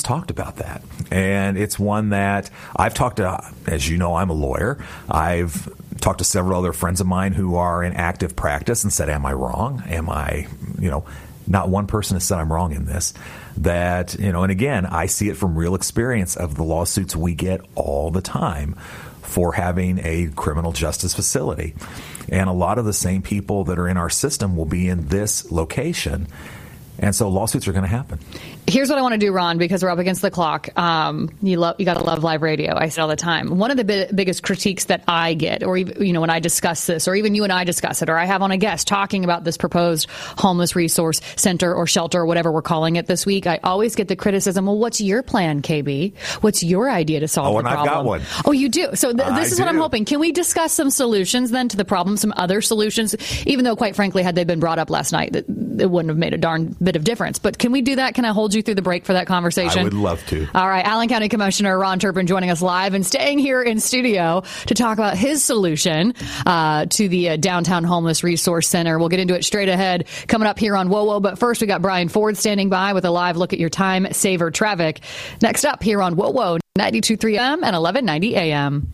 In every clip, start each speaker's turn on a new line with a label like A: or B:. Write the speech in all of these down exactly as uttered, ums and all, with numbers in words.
A: talked about that. And it's one that I've talked to, as you know, I'm a lawyer. I've talked to several other friends of mine who are in active practice and said, am I wrong? Am I, you know, not one person has said I'm wrong in this. That, you know, and again, I see it from real experience of the lawsuits we get all the time for having a criminal justice facility. And a lot of the same people that are in our system will be in this location. And so lawsuits are going to happen.
B: Here's what I want to do, Ron, because we're up against the clock. Um, you love, you got to love live radio. I say it all the time. One of the bi- biggest critiques that I get, or even, you know, when I discuss this, or even you and I discuss it, or I have on a guest talking about this proposed homeless resource center or shelter or whatever we're calling it this week, I always get the criticism, well, what's your plan, K B? What's your idea to solve
A: oh,
B: the
A: and
B: problem?
A: I've got one.
B: Oh, you do? So th- this
A: I
B: is
A: do.
B: what I'm hoping. Can we discuss some solutions then to the problem, some other solutions, even though, quite frankly, had they been brought up last night, that it wouldn't have made a darn bit of difference. But can we do that? Can I hold you through the break for that conversation?
A: I would love to.
B: All right. Allen County Commissioner Ron Turpin joining us live and staying here in studio to talk about his solution uh, to the uh, Downtown Homeless Resource Center. We'll get into it straight ahead coming up here on Whoa Whoa. But first, we got Brian Ford standing by with a live look at your time saver traffic. Next up here on Whoa Whoa, ninety-two point three A M and eleven ninety A M.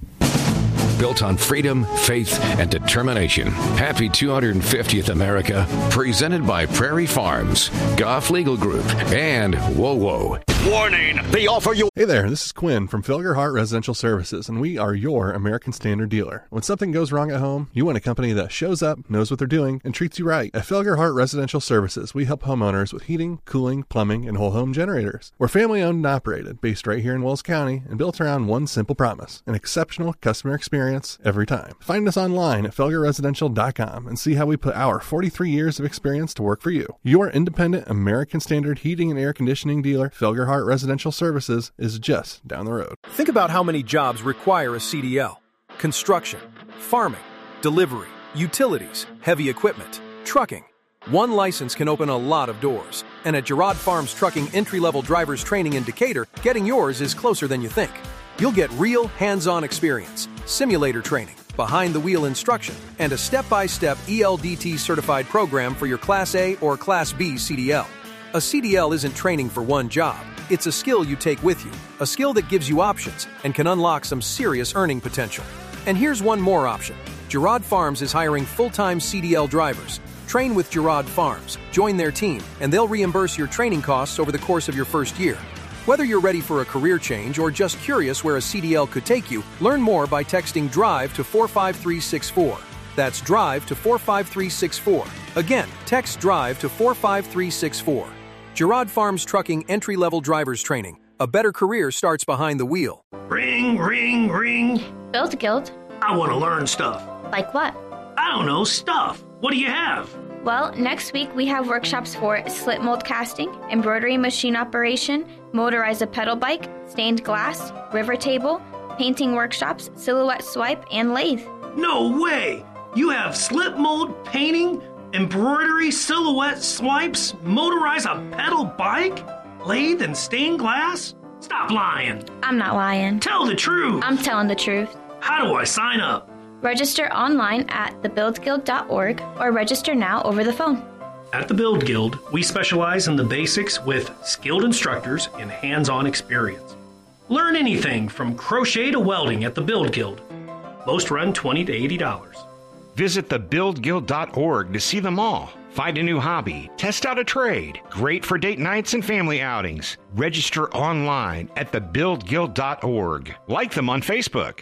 C: Built on freedom, faith, and determination. Happy two hundred fiftieth America. Presented by Prairie Farms, Goff Legal Group, and Whoa Whoa.
D: Warning! They offer you...
E: Hey there, this is Quinn from Felgerhart Residential Services, and we are your American Standard dealer. When something goes wrong at home, you want a company that shows up, knows what they're doing, and treats you right. At Felgerhart Residential Services, we help homeowners with heating, cooling, plumbing, and whole home generators. We're family-owned and operated, based right here in Wells County, and built around one simple promise: an exceptional customer experience every time. Find us online at felger residential dot com and see how we put our forty-three years of experience to work for you. Your independent American Standard heating and air conditioning dealer, Felgerhart Residential Services, is just down the road.
F: Think about how many jobs require a C D L. Construction, farming, delivery, utilities, heavy equipment, trucking. One license can open a lot of doors. And at Girard Farms Trucking entry-level drivers training in Decatur, getting yours is closer than you think. You'll get real hands-on experience, simulator training, behind-the-wheel instruction, and a step-by-step E L D T certified program for your Class A or Class B C D L. A C D L isn't training for one job. It's a skill you take with you, a skill that gives you options and can unlock some serious earning potential. And here's one more option. Girard Farms is hiring full-time C D L drivers. Train with Girard Farms, join their team, and they'll reimburse your training costs over the course of your first year. Whether you're ready for a career change or just curious where a C D L could take you, learn more by texting DRIVE to four five three six four. That's DRIVE to four five three six four. Again, text DRIVE to four five three six four. Girard Farms Trucking entry-level drivers training. A better career starts behind the wheel.
G: Ring, ring, ring.
H: Build Guild.
G: I want to learn stuff.
H: Like what?
G: I don't know, stuff. What do you have?
H: Well, next week we have workshops for slit mold casting, embroidery machine operation, motorize a pedal bike, stained glass, river table, painting workshops, silhouette swipe, and lathe.
G: No way! You have slit mold, painting, embroidery, silhouette swipes, motorize a pedal bike, lathe, and stained glass? Stop lying.
H: I'm not lying.
G: Tell the truth.
H: I'm telling the truth.
G: How do I sign up?
H: Register online at the build guild dot org or register now over the phone.
G: At the Build Guild, we specialize in the basics with skilled instructors and hands-on experience. Learn anything from crochet to welding at the Build Guild. Most run twenty to eighty dollars.
I: Visit the build guild dot org to see them all. Find a new hobby, test out a trade. Great for date nights and family outings. Register online at the build guild dot org. Like them on Facebook.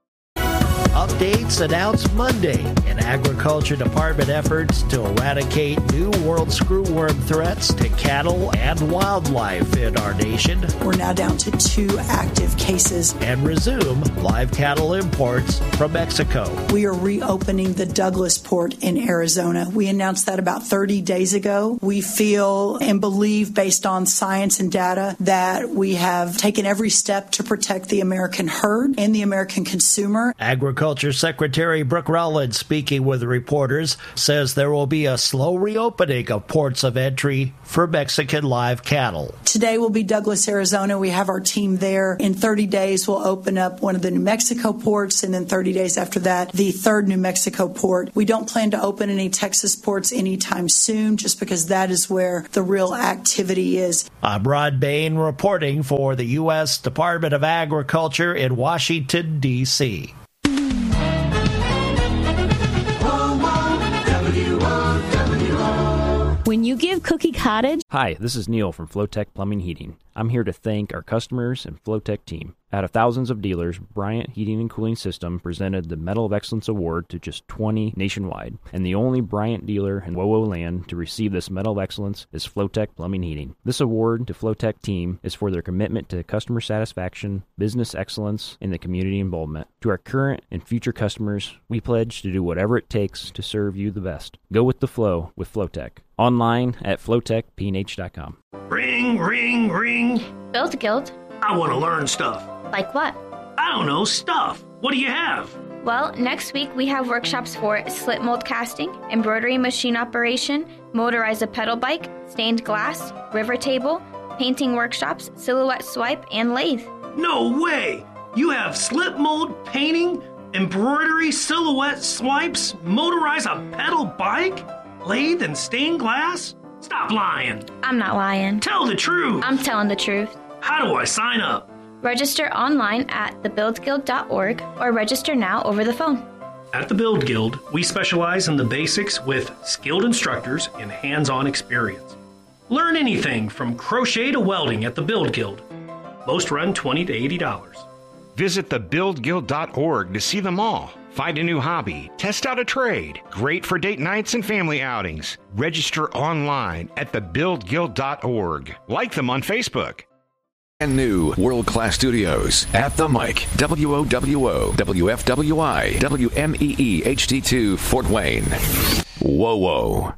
J: Updates announced Monday in Agriculture Department efforts to eradicate New World screwworm threats to cattle and wildlife in our nation.
K: We're now down to two active cases.
J: And resume live cattle imports from Mexico.
K: We are reopening the Douglas port in Arizona. We announced that about thirty days ago. We feel and believe, based on science and data, that we have taken every step to protect the American herd and the American consumer.
J: Agriculture Agriculture Secretary Brooke Rowland, speaking with reporters, says there will be a slow reopening of ports of entry for Mexican live cattle.
K: Today will be Douglas, Arizona. We have our team there. In thirty days, we'll open up one of the New Mexico ports, and then thirty days after that, the third New Mexico port. We don't plan to open any Texas ports anytime soon, just because that is where the real activity is.
J: I'm Rod Bain reporting for the U S Department of Agriculture in Washington, D C
L: When you give Cookie Cottage...
M: Hi, this is Neil from Flowtech Plumbing Heating. I'm here to thank our customers and Flowtech team. Out of thousands of dealers, Bryant Heating and Cooling System presented the Medal of Excellence Award to just twenty nationwide. And the only Bryant dealer in WoWo land to receive this Medal of Excellence is Flowtech Plumbing Heating. This award to Flowtech team is for their commitment to customer satisfaction, business excellence, and the community involvement. To our current and future customers, we pledge to do whatever it takes to serve you the best. Go with the flow with Flowtech. Online at flowtech p n h dot com.
G: Ring, ring, ring.
H: Build Guild.
G: I want to learn stuff.
H: Like what?
G: I don't know, stuff. What do you have?
H: Well, next week we have workshops for slip mold casting, embroidery machine operation, motorize a pedal bike, stained glass, river table, painting workshops, silhouette swipe, and lathe.
G: No way! You have slip mold, painting, embroidery, silhouette swipes, motorize a pedal bike, lathe, and stained glass? Stop lying.
H: I'm not lying.
G: Tell the truth.
H: I'm telling the truth.
G: How do I sign up?
H: Register online at the build guild dot org or register now over the phone.
G: At the Build Guild, we specialize in the basics with skilled instructors and hands-on experience. Learn anything from crochet to welding at the Build Guild. Most run twenty to eighty dollars.
I: Visit the build guild dot org to see them all. Find a new hobby. Test out a trade. Great for date nights and family outings. Register online at the build guild dot org. Like them on Facebook.
C: And new world-class studios at the mic. W O W O, W F W I, W M E E H D two, Fort Wayne. WoWo.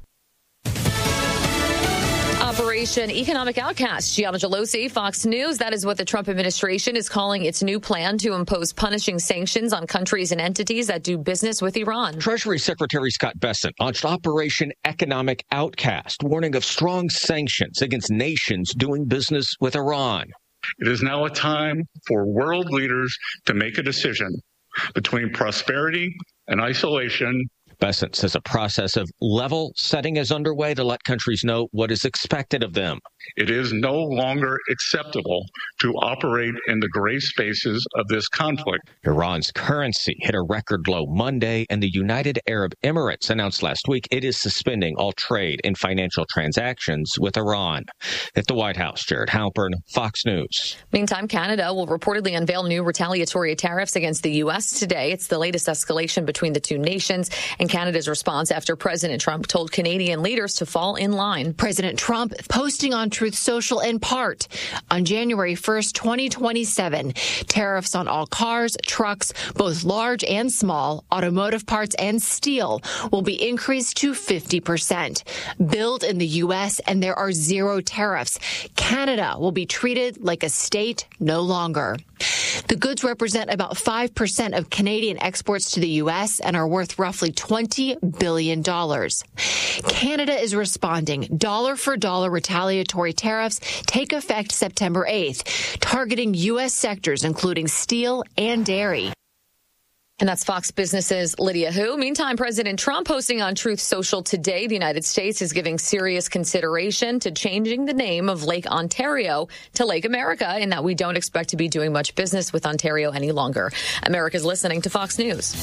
N: Operation Economic Outcast. Gianna Gelosi, Fox News. That is what the Trump administration is calling its new plan to impose punishing sanctions on countries and entities that do business with Iran.
O: Treasury Secretary Scott Bessent launched Operation Economic Outcast, warning of strong sanctions against nations doing business with Iran.
P: It is now a time for world leaders to make a decision between prosperity and isolation.
O: Bessent says a process of level setting is underway to let countries know what is expected of them.
P: It is no longer acceptable to operate in the gray spaces of this conflict.
O: Iran's currency hit a record low Monday, and the United Arab Emirates announced last week it is suspending all trade and financial transactions with Iran. At the White House, Jared Halpern, Fox News.
N: Meantime, Canada will reportedly unveil new retaliatory tariffs against the U S today. It's the latest escalation between the two nations and Canada's response after President Trump told Canadian leaders to fall in line.
Q: President Trump posting on Truth Social in part, on January first, twenty twenty-seven, tariffs on all cars, trucks, both large and small, automotive parts and steel will be increased to fifty percent. Build in the U S and there are zero tariffs. Canada will be treated like a state no longer. The goods represent about five percent of Canadian exports to the U S and are worth roughly twenty billion dollars. Canada is responding. Dollar for dollar retaliatory tariffs take effect September eighth, targeting U S sectors including steel and dairy.
N: And that's Fox Business's Lydia Hu. Meantime, President Trump posting on Truth Social today, the United States is giving serious consideration to changing the name of Lake Ontario to Lake America, and that we don't expect to be doing much business with Ontario any longer. America's listening to Fox News.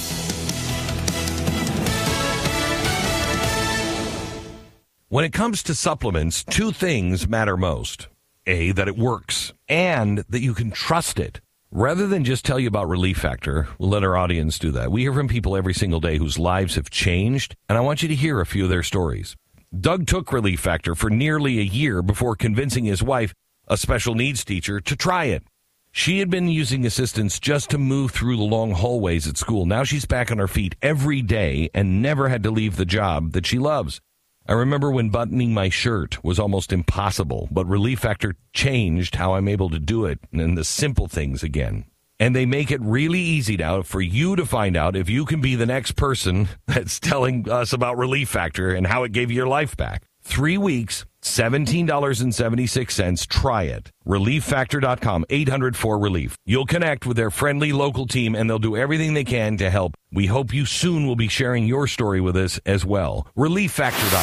R: When it comes to supplements, two things matter most. A, that it works, and that you can trust it. Rather than just tell you about Relief Factor, we'll let our audience do that. We hear from people every single day whose lives have changed, and I want you to hear a few of their stories. Doug took Relief Factor for nearly a year before convincing his wife, a special needs teacher, to try it. She had been using assistance just to move through the long hallways at school. Now she's back on her feet every day and never had to leave the job that she loves. I remember when buttoning my shirt was almost impossible, but Relief Factor changed how I'm able to do it and the simple things again. And they make it really easy now for you to find out if you can be the next person that's telling us about Relief Factor and how it gave you your life back. Three weeks, seventeen dollars and seventy-six cents. Try it. relief factor dot com, eight hundred four relief. You'll connect with their friendly local team, and they'll do everything they can to help. We hope you soon will be sharing your story with us as well. relief factor dot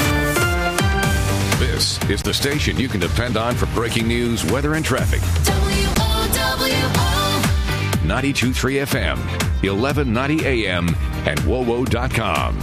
R: com.
C: This is the station you can depend on for breaking news, weather, and traffic.
S: W O W O
C: ninety-two point three F M, eleven ninety A M, and W O W O dot com.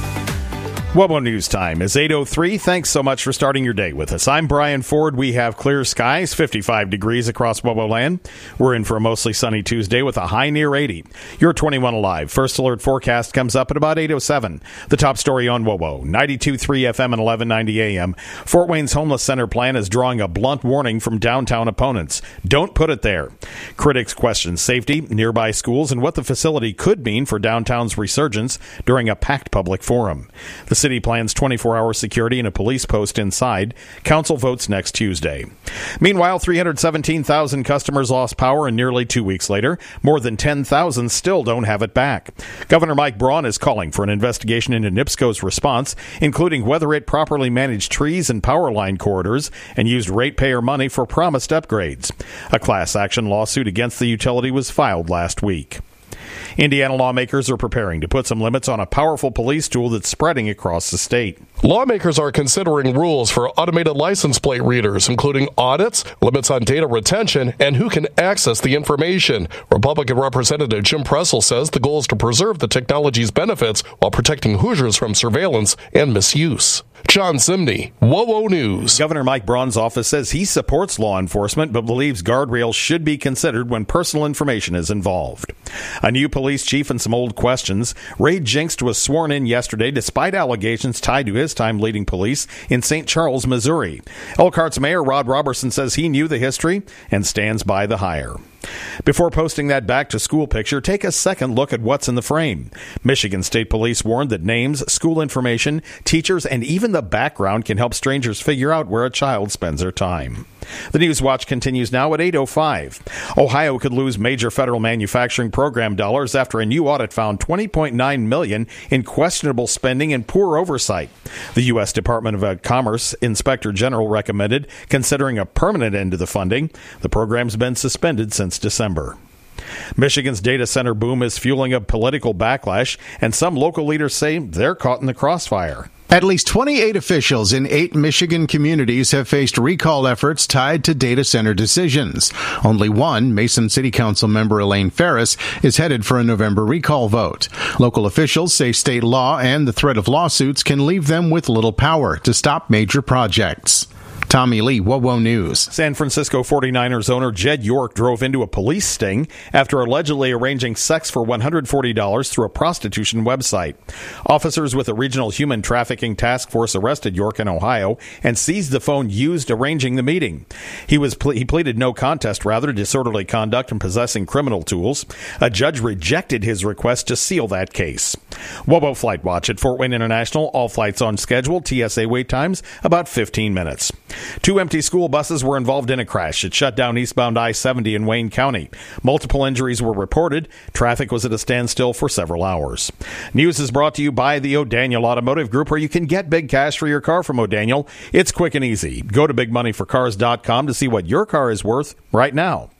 T: W O W O News Time is eight oh three. Thanks so much for starting your day with us. I'm Brian Ford. We have clear skies, fifty-five degrees across W O W O land. We're in for a mostly sunny Tuesday with a high near eighty. You're twenty-one alive. First alert forecast comes up at about eight oh seven. The top story on W O W O, ninety-two point three F M and eleven ninety A M. Fort Wayne's Homeless Center plan is drawing a blunt warning from downtown opponents. Don't put it there. Critics question safety, nearby schools, and what the facility could mean for downtown's resurgence during a packed public forum. The city plans twenty-four hour security and a police post inside. Council votes next Tuesday. Meanwhile, three hundred seventeen thousand customers lost power, and nearly two weeks later, more than ten thousand still don't have it back. Governor Mike Braun is calling for an investigation into NIPSCO's response, including whether it properly managed trees and power line corridors and used ratepayer money for promised upgrades. A class action lawsuit against the utility was filed last week. Indiana lawmakers are preparing to put some limits on a powerful police tool that's spreading across the state.
U: Lawmakers are considering rules for automated license plate readers, including audits, limits on data retention, and who can access the information. Republican Representative Jim Pressel says the goal is to preserve the technology's benefits while protecting Hoosiers from surveillance and misuse. John Zimney, W O W O News.
T: Governor Mike Braun's office says he supports law enforcement, but believes guardrails should be considered when personal information is involved. A new police chief and some old questions. Ray Jinks was sworn in yesterday despite allegations tied to his time leading police in Saint Charles, Missouri. Elkhart's Mayor Rod Robertson says he knew the history and stands by the hire. Before posting that back-to-school picture, take a second look at what's in the frame. Michigan State Police warned that names, school information, teachers, and even the background can help strangers figure out where a child spends their time. The News Watch continues now at eight oh five. Ohio could lose major federal manufacturing program dollars after a new audit found twenty point nine million dollars in questionable spending and poor oversight. The U S Department of Commerce Inspector General recommended considering a permanent end to the funding. The program's been suspended since December. Michigan's data center boom is fueling a political backlash, and some local leaders say they're caught in the crossfire.
V: At least twenty-eight officials in eight Michigan communities have faced recall efforts tied to data center decisions. Only one, Mason City Council member Elaine Ferris, is headed for a November recall vote. Local officials say state law and the threat of lawsuits can leave them with little power to stop major projects. Tommy Lee, W O W O News.
T: San Francisco forty-niners owner Jed York drove into a police sting after allegedly arranging sex for one hundred forty dollars through a prostitution website. Officers with the Regional Human Trafficking Task Force arrested York in Ohio and seized the phone used arranging the meeting. He was ple- he pleaded no contest, rather, to disorderly conduct and possessing criminal tools. A judge rejected his request to seal that case. W O W O Flight Watch at Fort Wayne International. All flights on schedule. T S A wait times about fifteen minutes. Two empty school buses were involved in a crash. It shut down eastbound I seventy in Wayne County. Multiple injuries were reported. Traffic was at a standstill for several hours. News is brought to you by the O'Daniel Automotive Group, where you can get big cash for your car from O'Daniel. It's quick and easy. Go to big money for cars dot com to see what your car is worth right now.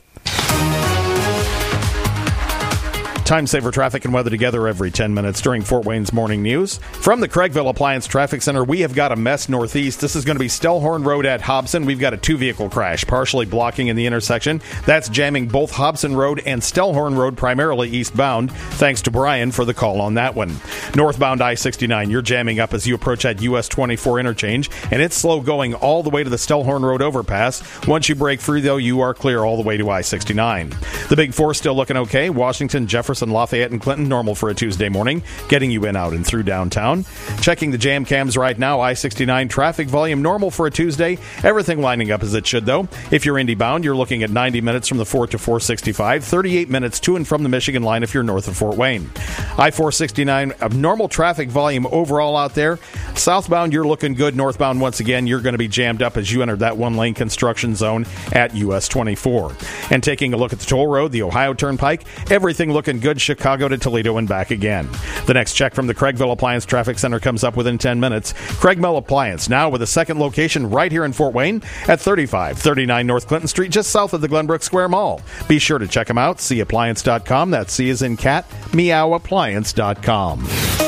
T: Time saver traffic and weather together every ten minutes during Fort Wayne's Morning News. From the Craigville Appliance Traffic Center, we have got a mess northeast. This is going to be Stellhorn Road at Hobson. We've got a two-vehicle crash partially blocking in the intersection. That's jamming both Hobson Road and Stellhorn Road, primarily eastbound. Thanks to Brian for the call on that one. Northbound I sixty-nine, you're jamming up as you approach that U S twenty-four interchange, and it's slow going all the way to the Stellhorn Road overpass. Once you break free, though, you are clear all the way to I sixty-nine. The Big Four still looking okay. Washington, Jefferson, Jefferson, Lafayette, and Clinton, normal for a Tuesday morning, getting you in, out, and through downtown. Checking the jam cams right now, I sixty-nine traffic volume normal for a Tuesday. Everything lining up as it should, though. If you're Indy bound, you're looking at ninety minutes from the Fort to four sixty-five, thirty-eight minutes to and from the Michigan line if you're north of Fort Wayne. I four sixty-nine, normal traffic volume overall out there. Southbound, you're looking good. Northbound, once again, you're going to be jammed up as you enter that one-lane construction zone at U S twenty-four. And taking a look at the toll road, the Ohio Turnpike, everything looking good, Chicago to Toledo and back again. The next check from the Craigville Appliance Traffic Center comes up within ten minutes. Craigville Appliance, now with a second location right here in Fort Wayne at thirty-five thirty-nine North Clinton Street, just south of the Glenbrook Square Mall. Be sure to check them out, see appliance dot com. That's C as in cat, meow appliance dot com.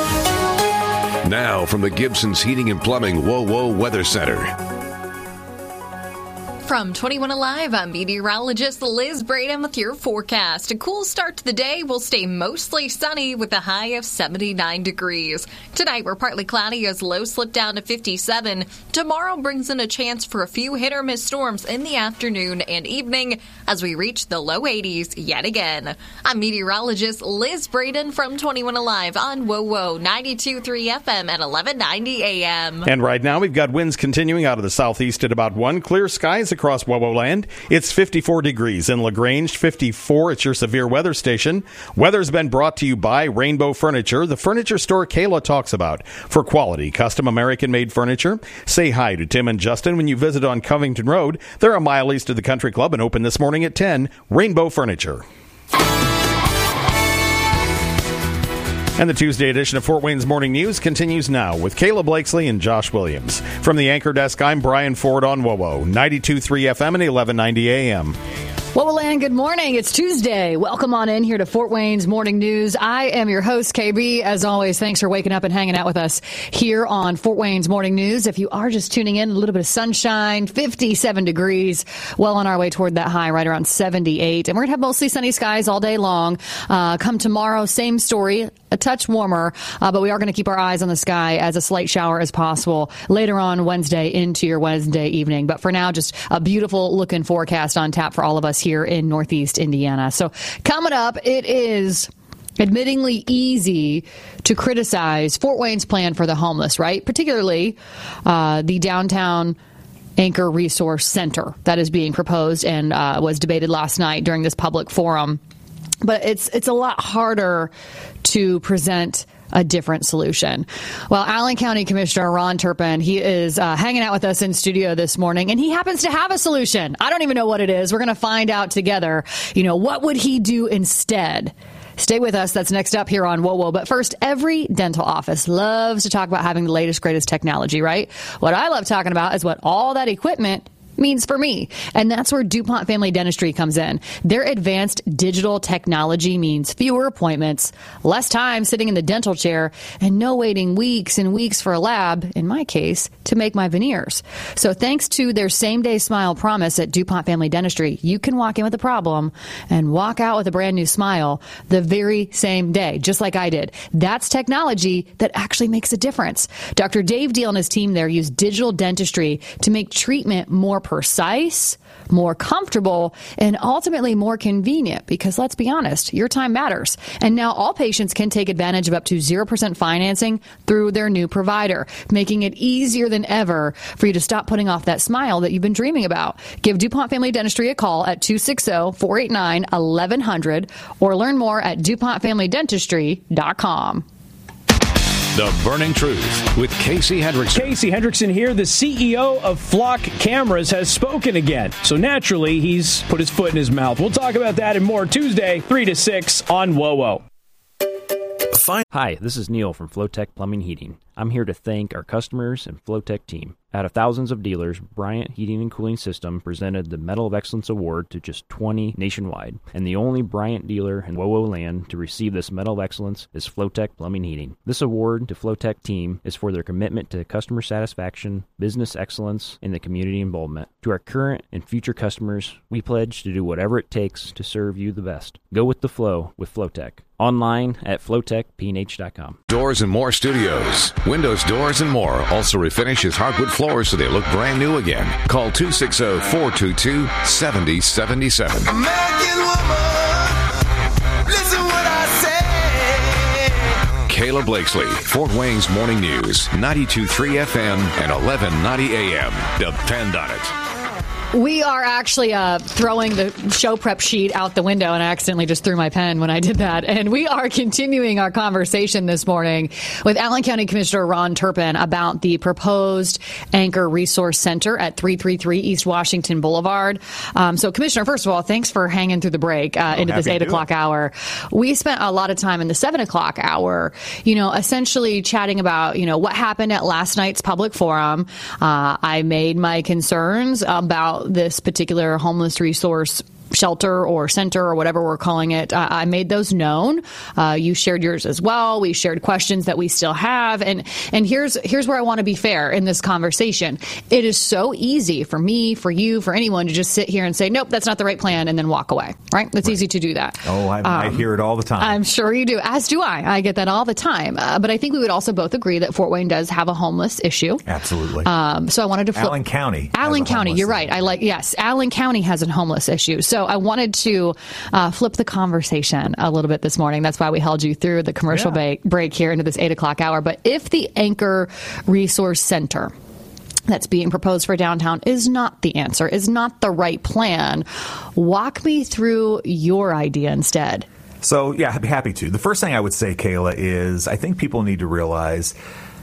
C: Now from the Gibson's Heating and Plumbing Whoa Whoa Weather Center.
N: From twenty-one Alive, I'm meteorologist Liz Braden with your forecast. A cool start to the day will stay mostly sunny with a high of seventy-nine degrees. Tonight, we're partly cloudy as lows slip down to fifty-seven. Tomorrow brings in a chance for a few hit-or-miss storms in the afternoon and evening as we reach the low eighties yet again. I'm meteorologist Liz Braden from twenty-one Alive on Whoa Whoa ninety-two point three F M at eleven ninety A M.
T: And right now, we've got winds continuing out of the southeast at about one. Clear skies across Wowo land. It's fifty-four degrees in LaGrange, fifty-four. It's your severe weather station. Weather's been brought to you by Rainbow Furniture, the furniture store Kayla talks about. For quality, custom American-made furniture, say hi to Tim and Justin when you visit on Covington Road. They're a mile east of the country club and open this morning at ten. Rainbow Furniture. And the Tuesday edition of Fort Wayne's Morning News continues now with Kayla Blakesley and Josh Williams. From the anchor desk, I'm Brian Ford on WOWO, ninety-two point three F M and eleven ninety A M.
A: Well, land, good morning. It's Tuesday. Welcome on in here to Fort Wayne's Morning News. I am your host, K B. As always, thanks for waking up and hanging out with us here on Fort Wayne's Morning News. If you are just tuning in, a little bit of sunshine, fifty-seven degrees, well on our way toward that high, right around seventy-eight. And we're going to have mostly sunny skies all day long. Uh, come tomorrow, same story, a touch warmer, uh, but we are going to keep our eyes on the sky as a slight shower as possible later on Wednesday into your Wednesday evening. But for now, just a beautiful looking forecast on tap for all of us here in Northeast Indiana. So coming up, it is admittingly easy to criticize Fort Wayne's plan for the homeless, right? Particularly uh, the downtown Anchor Resource Center that is being proposed and uh, was debated last night during this public forum. But it's it's a lot harder to present a different solution. Well, Allen County Commissioner Ron Turpin, he is uh, hanging out with us in studio this morning, and he happens to have a solution. I don't even know what it is. We're going to find out together. You know, what would he do instead? Stay with us. That's next up here on WOWO. But first, every dental office loves to talk about having the latest, greatest technology, right? What I love talking about is what all that equipment means for me. And that's where DuPont Family Dentistry comes in. Their advanced digital technology means fewer appointments, less time sitting in the dental chair, and no waiting weeks and weeks for a lab, in my case, to make my veneers. So thanks to their same-day smile promise at DuPont Family Dentistry, you can walk in with a problem and walk out with a brand new smile the very same day, just like I did. That's technology that actually makes a difference. Doctor Dave Deal and his team there use digital dentistry to make treatment more precise, more comfortable, and ultimately more convenient because, let's be honest, your time matters. And now all patients can take advantage of up to zero percent financing through their new provider, making it easier than ever for you to stop putting off that smile that you've been dreaming about. Give DuPont Family Dentistry a call at two six zero, four eight nine, eleven hundred or learn more at DuPont Family Dentistry dot com.
C: The Burning Truth with Casey Hendrickson.
B: Casey Hendrickson here. The C E O of Flock Cameras has spoken again. So naturally, he's put his foot in his mouth. We'll talk about that and more Tuesday, three to six on WOWO.
M: Hi, this is Neil from Flowtech Plumbing Heating. I'm here to thank our customers and Flowtech team. Out of thousands of dealers, Bryant Heating and Cooling System presented the Medal of Excellence Award to just twenty nationwide. And the only Bryant dealer in WOWO land to receive this Medal of Excellence is Flowtech Plumbing Heating. This award to Flowtech team is for their commitment to customer satisfaction, business excellence, and the community involvement. To our current and future customers, we pledge to do whatever it takes to serve you the best. Go with the flow with Flowtech. Online at flowtech p n h dot com.
C: Doors and More Studios. Windows, doors, and more. Also refinishes hardwood floors so they look brand new again. Call two six zero, four two two, seven zero seven seven.
S: American woman, listen what I say.
C: Kayla Blakesley, Fort Wayne's Morning News, ninety-two point three F M and eleven ninety A M. Depend on it.
A: We are actually uh, throwing the show prep sheet out the window, and I accidentally just threw my pen when I did that. And we are continuing our conversation this morning with Allen County Commissioner Ron Turpin about the proposed Anchor Resource Center at three thirty-three East Washington Boulevard. Um, so, Commissioner, first of all, thanks for hanging through the break uh, oh, into this eight o'clock hour. We spent a lot of time in the seven o'clock hour, you know, essentially chatting about, you know, what happened at last night's public forum. Uh, I made my concerns about this particular homeless resource shelter or center or whatever we're calling it. Uh, I made those known. Uh, you shared yours as well. We shared questions that we still have. And and here's here's where I want to be fair in this conversation. It is so easy for me, for you, for anyone to just sit here and say, nope, that's not the right plan, and then walk away, right? It's right. easy to do that.
D: Oh, I, um, I hear it all the time.
A: I'm sure you do, as do I. I get that all the time. Uh, but I think we would also both agree that Fort Wayne does have a homeless issue.
D: Absolutely.
A: Um, so I wanted to flip.
D: Allen County.
A: Allen County, you're right. I like, yes, Allen County has a homeless issue. So I wanted to uh, flip the conversation a little bit this morning. That's why we held you through the commercial yeah. ba- break here into this eight o'clock hour. But if the Anchor Resource Center that's being proposed for downtown is not the answer, is not the right plan, walk me through your idea instead.
D: So, yeah, I'd be happy to. The first thing I would say, Kayla, is I think people need to realize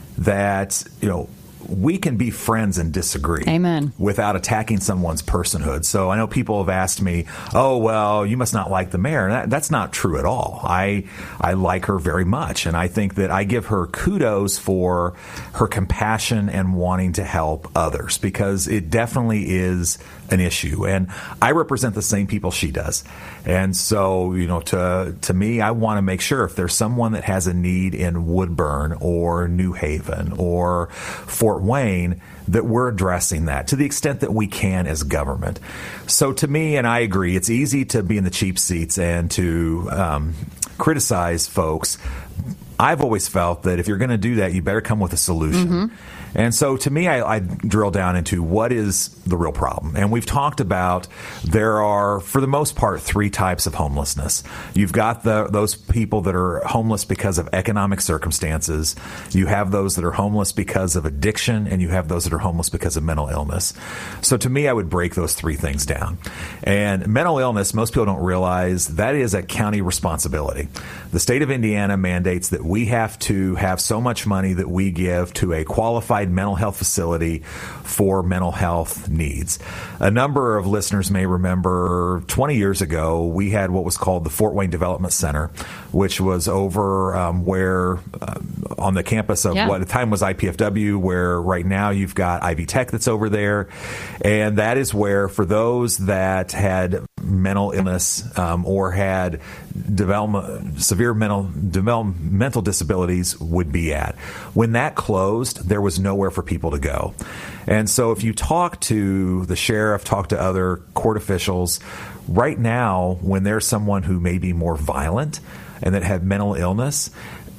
D: that, you know, we can be friends and disagree.
A: Amen.
D: Without attacking someone's personhood. So I know people have asked me, oh, well, you must not like the mayor. That, that's not true at all. I I like her very much. And I think that I give her kudos for her compassion and wanting to help others, because it definitely is an issue. And I represent the same people she does. And so, you know, to to me, I want to make sure if there's someone that has a need in Woodburn or New Haven or Fort Wayne, that we're addressing that to the extent that we can as government. So to me, and I agree, it's easy to be in the cheap seats and to um, criticize folks. I've always felt that if you're going to do that, you better come with a solution. Mm-hmm. And so to me, I, I drill down into what is the real problem. And we've talked about there are, for the most part, three types of homelessness. You've got the, those people that are homeless because of economic circumstances. You have those that are homeless because of addiction, and you have those that are homeless because of mental illness. So to me, I would break those three things down. And mental illness, most people don't realize that is a county responsibility. The state of Indiana mandates that we have to have so much money that we give to a qualified mental health facility for mental health needs. A number of listeners may remember twenty years ago, we had what was called the Fort Wayne Development Center, which was over um, where uh, on the campus of yeah. what at the time was I P F W, where right now you've got Ivy Tech that's over there. And that is where, for those that had mental illness um, or had development, severe mental developmental disabilities, would be at. When that closed, there was nowhere for people to go. And so if you talk to the sheriff, talk to other court officials, right now, when there's someone who may be more violent and that have mental illness,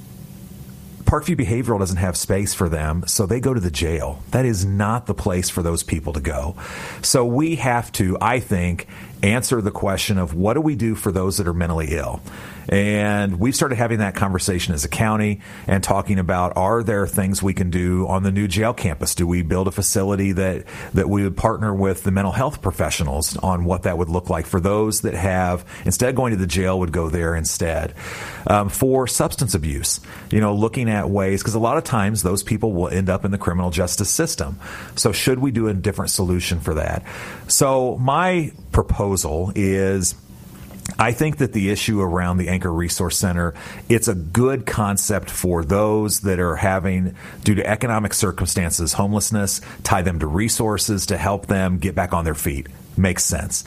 D: Parkview Behavioral doesn't have space for them, so they go to the jail. That is not the place for those people to go. So we have to, I think, answer the question of what do we do for those that are mentally ill? And we've started having that conversation as a county and talking about, are there things we can do on the new jail campus? Do we build a facility that, that we would partner with the mental health professionals on what that would look like for those that have, instead of going to the jail, would go there instead? Um, for substance abuse, you know, looking at ways, because a lot of times those people will end up in the criminal justice system. So should we do a different solution for that? So my proposal is, I think that the issue around the Anchor Resource Center, it's a good concept for those that are having, due to economic circumstances, homelessness, tie them to resources to help them get back on their feet. Makes sense.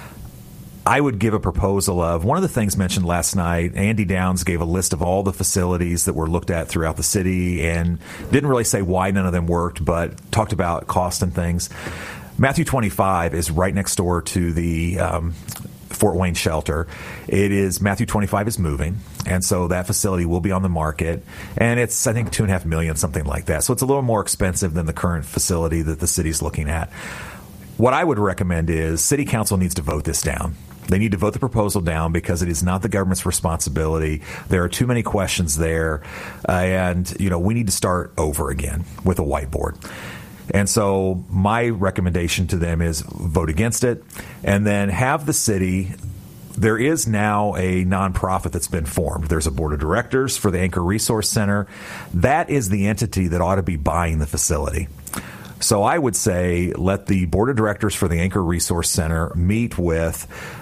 D: I would give a proposal of, one of the things mentioned last night, Andy Downs gave a list of all the facilities that were looked at throughout the city and didn't really say why none of them worked, but talked about cost and things. Matthew twenty-five is right next door to the um, Fort Wayne shelter. It is, Matthew twenty-five is moving, and so that facility will be on the market, and it's, I think, two and a half million, something like that. So it's a little more expensive than the current facility that the city's looking at. What I would recommend is City Council needs to vote this down. They need to vote the proposal down because it is not the government's responsibility. There are too many questions there. Uh, and, you know, we need to start over again with a whiteboard. And so my recommendation to them is vote against it and then have the city. There is now a nonprofit that's been formed. There's a board of directors for the Anchor Resource Center. That is the entity that ought to be buying the facility. So I would say let the board of directors for the Anchor Resource Center meet with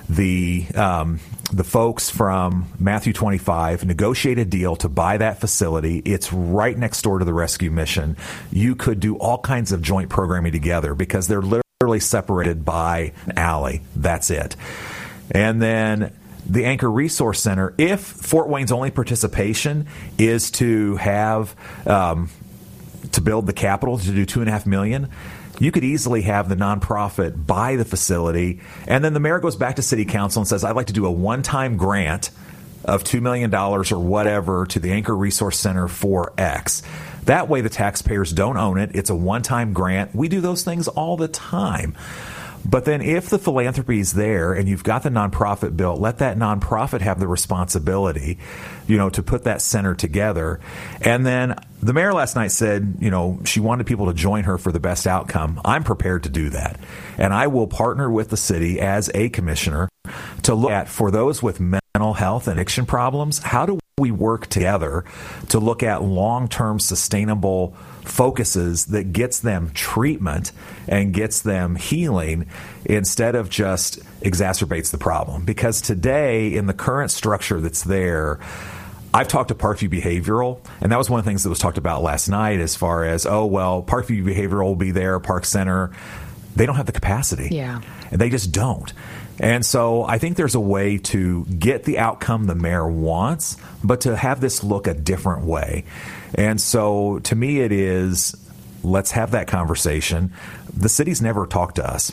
D: the um, the folks from Matthew twenty-five, negotiate a deal to buy that facility. It's right next door to the rescue mission. You could do all kinds of joint programming together because they're literally separated by an alley. That's it. And then the Anchor Resource Center, if Fort Wayne's only participation is to have um, to build the capital to do two and a half million, you could easily have the nonprofit buy the facility, and then the mayor goes back to city council and says, I'd like to do a one-time grant of two million dollars or whatever to the Anchor Resource Center for X. That way the taxpayers don't own it. It's a one-time grant. We do those things all the time. But then if the philanthropy is there and you've got the nonprofit built, let that nonprofit have the responsibility, you know, to put that center together. And then the mayor last night said, you know, she wanted people to join her for the best outcome. I'm prepared to do that. And I will partner with the city as a commissioner to look at, for those with mental health and addiction problems, how do we work together to look at long-term sustainable focuses that gets them treatment and gets them healing instead of just exacerbates the problem. Because today, in the current structure that's there, I've talked to Parkview Behavioral, and that was one of the things that was talked about last night as far as, oh, well, Parkview Behavioral will be there, Park Center. They don't have the capacity.
A: Yeah.
D: And they just don't. And so I think there's a way to get the outcome the mayor wants, but to have this look a different way. And so to me it is, let's have that conversation. The city's never talked to us.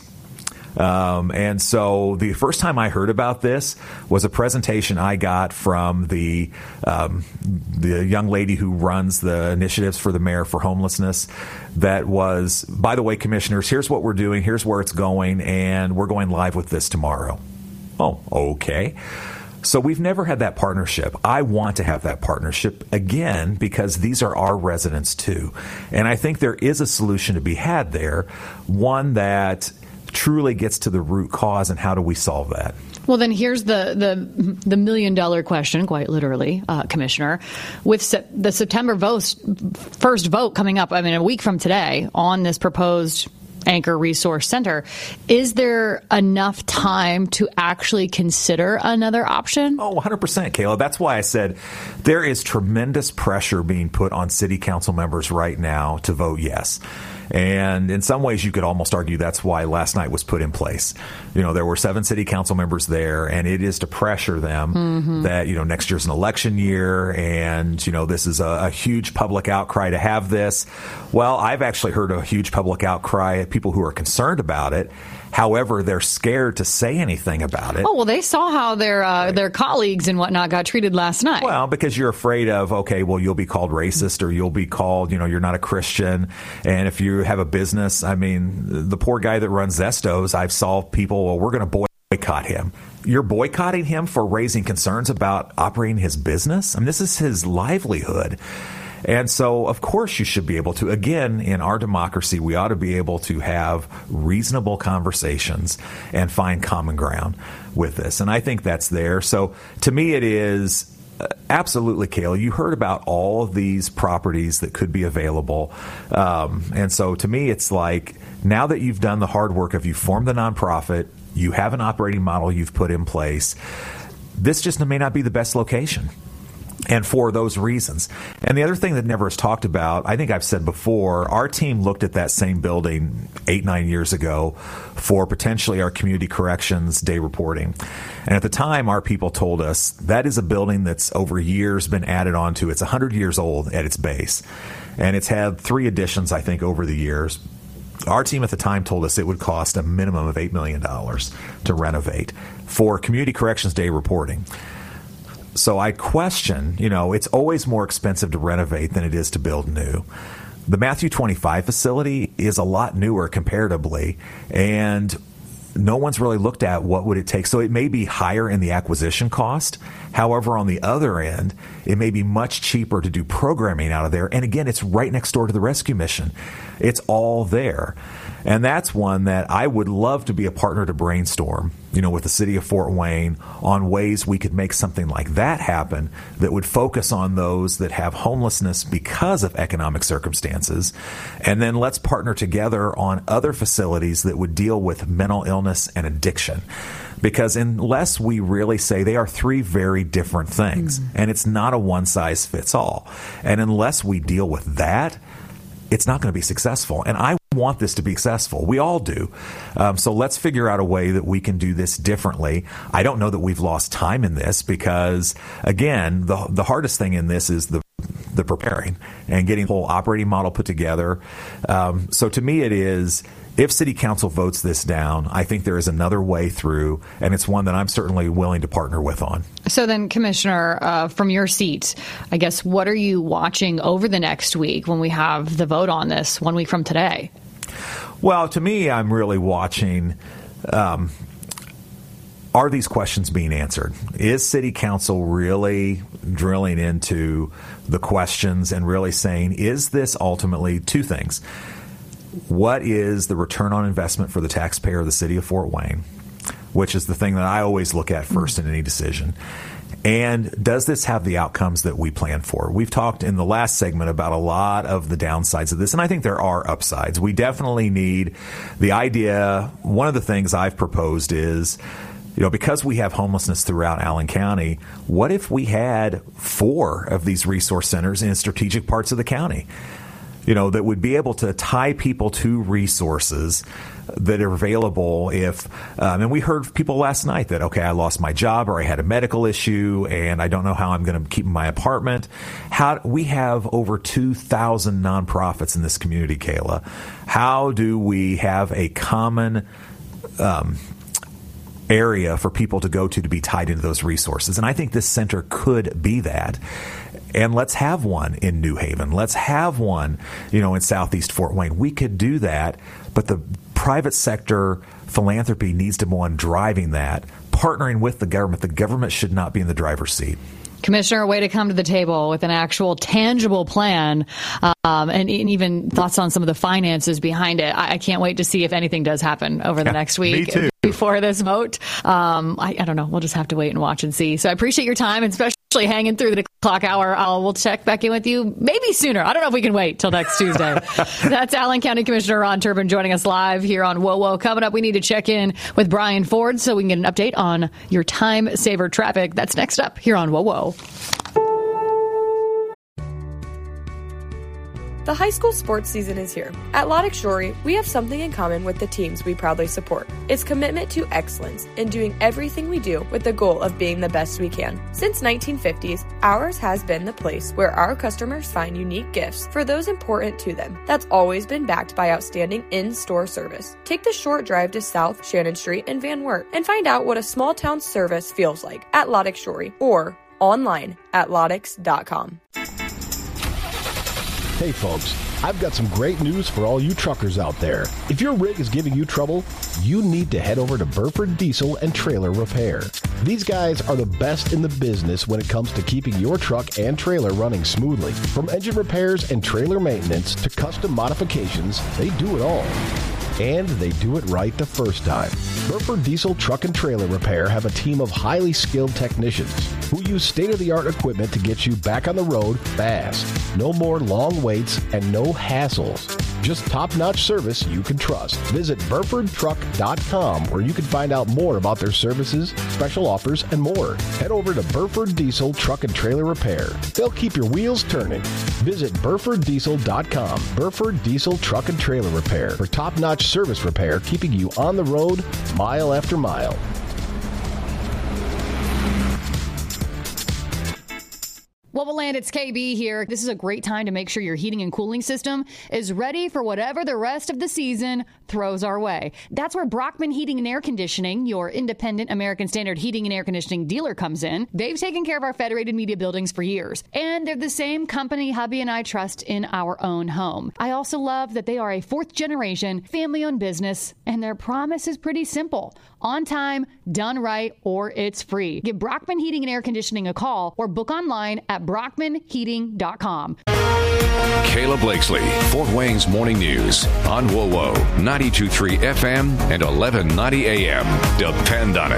D: Um, and so the first time I heard about this was a presentation I got from the um, the young lady who runs the initiatives for the mayor for homelessness. That was, by the way, commissioners, here's what we're doing, here's where it's going, and we're going live with this tomorrow. Oh, okay. So we've never had that partnership. I want to have that partnership again because these are our residents too. And I think there is a solution to be had there, one that truly gets to the root cause, and how do we solve that?
A: Well, then here's the the, the million dollar question, quite literally, uh, Commissioner. With se- the September vote, first vote coming up, I mean, a week from today on this proposed Anchor Resource Center, is there enough time to actually consider another option?
D: Oh, one hundred percent, Kayla. That's why I said there is tremendous pressure being put on city council members right now to vote yes. And in some ways, you could almost argue that's why last night was put in place. You know, there were seven city council members there, and it is to pressure them mm-hmm. that, you know, next year's an election year, and, you know, this is a, a huge public outcry to have this. Well, I've actually heard a huge public outcry of people who are concerned about it. However, they're scared to say anything about it.
A: Oh, well, they saw how their uh, right. their colleagues and whatnot got treated last night.
D: Well, because you're afraid of, okay, well, you'll be called racist, or you'll be called, you know, you're not a Christian. And if you have a business, I mean, the poor guy that runs Zestos, I've saw people, well, we're going to boycott him. You're boycotting him for raising concerns about operating his business? I mean, this is his livelihood. And so, of course, you should be able to, again, in our democracy, we ought to be able to have reasonable conversations and find common ground with this. And I think that's there. So to me, it is absolutely, Kayla. You heard about all of these properties that could be available. Um, and so to me, it's like, now that you've done the hard work of you formed the nonprofit, you have an operating model you've put in place, this just may not be the best location. And for those reasons. And the other thing that never is talked about, I think I've said before, our team looked at that same building eight, nine years ago for potentially our community corrections day reporting. And at the time, our people told us that is a building that's over years been added onto. It's one hundred years old at its base. And it's had three additions, I think, over the years. Our team at the time told us it would cost a minimum of eight million dollars to renovate for community corrections day reporting. So I question, you know, it's always more expensive to renovate than it is to build new. The Matthew twenty-five facility is a lot newer comparatively, and no one's really looked at what would it take. So it may be higher in the acquisition cost. However, on the other end, it may be much cheaper to do programming out of there. And again, it's right next door to the rescue mission. It's all there. And that's one that I would love to be a partner to brainstorm, you know, with the city of Fort Wayne on ways we could make something like that happen that would focus on those that have homelessness because of economic circumstances. And then let's partner together on other facilities that would deal with mental illness and addiction. Because unless we really say they are three very different things, mm-hmm. and it's not a one size fits all. And unless we deal with that, it's not going to be successful. And I want this to be successful. We all do. Um, so let's figure out a way that we can do this differently. I don't know that we've lost time in this because, again, the the hardest thing in this is the the preparing and getting the whole operating model put together. Um, so to me, it is, if City Council votes this down, I think there is another way through, and it's one that I'm certainly willing to partner with on.
A: So then, Commissioner, uh, from your seat, I guess, what are you watching over the next week when we have the vote on this one week from today?
D: Well, to me, I'm really watching, um, are these questions being answered? Is City Council really drilling into the questions and really saying, is this ultimately two things? What is the return on investment for the taxpayer of the city of Fort Wayne, which is the thing that I always look at first in any decision? And does this have the outcomes that we plan for? We've talked in the last segment about a lot of the downsides of this, and I think there are upsides. We definitely need the idea. One of the things I've proposed is, you know, because we have homelessness throughout Allen County, what if we had four of these resource centers in strategic parts of the county? You know, that would be able to tie people to resources that are available if, um, and we heard people last night that, okay, I lost my job or I had a medical issue and I don't know how I'm going to keep my apartment. How we have over two thousand nonprofits in this community, Kayla. How do we have a common um, area for people to go to to be tied into those resources? And I think this center could be that. And let's have one in New Haven. Let's have one, you know, in Southeast Fort Wayne. We could do that, but the private sector philanthropy needs to be one driving that, partnering with the government. The government should not be in the driver's seat.
A: Commissioner, a way to come to the table with an actual tangible plan um, and, and even thoughts on some of the finances behind it. I, I can't wait to see if anything does happen over the
D: yeah,
A: next week
D: me too.
A: Before this vote. Um, I, I don't know. We'll just have to wait and watch and see. So I appreciate your time, and especially hanging through the clock hour. I'll, we'll check back in with you maybe sooner. I don't know if we can wait till next Tuesday. That's Allen County Commissioner Ron Turbin joining us live here on Whoa Whoa. Coming up, we need to check in with Brian Ford so we can get an update on your time saver traffic. That's next up here on Whoa Whoa.
E: The high school sports season is here. At Lodick Shorey, we have something in common with the teams we proudly support. It's commitment to excellence in doing everything we do with the goal of being the best we can. Since nineteen fifties, ours has been the place where our customers find unique gifts for those important to them. That's always been backed by outstanding in-store service. Take the short drive to South Shannon Street in Van Wert and find out what a small town service feels like at Lodick Shorey or online at loddicks dot com.
F: Hey folks, I've got some great news for all you truckers out there. If your rig is giving you trouble, you need to head over to Burford Diesel and Trailer Repair. These guys are the best in the business when it comes to keeping your truck and trailer running smoothly. From engine repairs and trailer maintenance to custom modifications, they do it all. And they do it right the first time. Burford Diesel Truck and Trailer Repair have a team of highly skilled technicians who use state-of-the-art equipment to get you back on the road fast. No more long waits and no hassles. Just top-notch service you can trust. Visit burford truck dot com where you can find out more about their services, special offers, and more. Head over to Burford Diesel Truck and Trailer Repair. They'll keep your wheels turning. Visit burford diesel dot com. Burford Diesel Truck and Trailer Repair for top-notch service repair, keeping you on the road mile after mile.
A: Wobbleland, it's K B here. This is a great time to make sure your heating and cooling system is ready for whatever the rest of the season throws throws our way. That's where Brockman Heating and Air Conditioning, your independent American Standard heating and air conditioning dealer, comes in. They've taken care of our Federated Media buildings for years, and they're the same company hubby and I trust in our own home. I also love that they are a fourth-generation, family-owned business, and their promise is pretty simple. On time, done right, or it's free. Give Brockman Heating and Air Conditioning a call or book online at brockman heating dot com.
C: Kayla Blakesley, Fort Wayne's Morning News on W O W O ninety-two point three F M and eleven ninety A M. Depend on it.